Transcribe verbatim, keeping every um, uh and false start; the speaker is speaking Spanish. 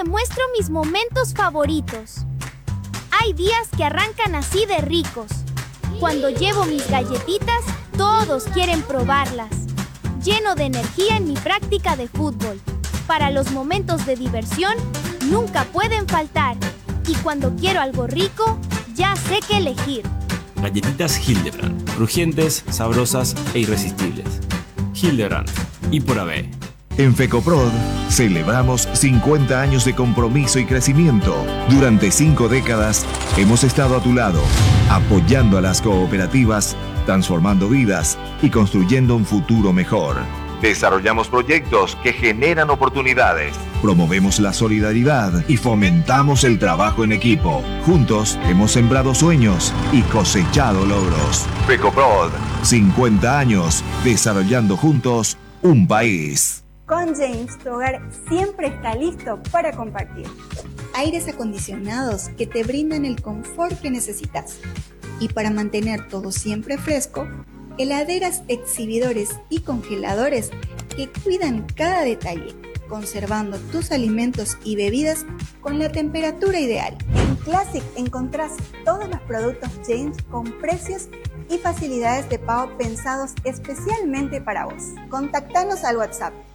muestro mis momentos favoritos. Hay días que arrancan así de ricos. Cuando llevo mis galletitas, todos quieren probarlas. Lleno de energía en mi práctica de fútbol. Para los momentos de diversión, nunca pueden faltar. Y cuando quiero algo rico, ya sé qué elegir. Galletitas Hildebrand, crujientes, sabrosas e irresistibles. Hildebrand, y por A B. En FECOPROD celebramos cincuenta años de compromiso y crecimiento. Durante cinco décadas hemos estado a tu lado, apoyando a las cooperativas, transformando vidas y construyendo un futuro mejor. Desarrollamos proyectos que generan oportunidades. Promovemos la solidaridad y fomentamos el trabajo en equipo. Juntos hemos sembrado sueños y cosechado logros. FECOPROD, cincuenta años desarrollando juntos un país. Con James, tu hogar siempre está listo para compartir. Aires acondicionados que te brindan el confort que necesitas. Y para mantener todo siempre fresco, heladeras, exhibidores y congeladores que cuidan cada detalle, conservando tus alimentos y bebidas con la temperatura ideal. En Classic encontrás todos los productos James con precios y facilidades de pago pensados especialmente para vos. Contactanos al WhatsApp